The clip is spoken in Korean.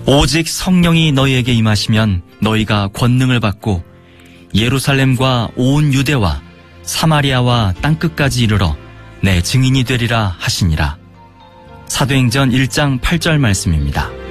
오직 성령이 너희에게 임하시면 너희가 권능을 받고 예루살렘과 온 유대와 사마리아와 땅끝까지 이르러 내 증인이 되리라 하시니라. 사도행전 1장 8절 말씀입니다.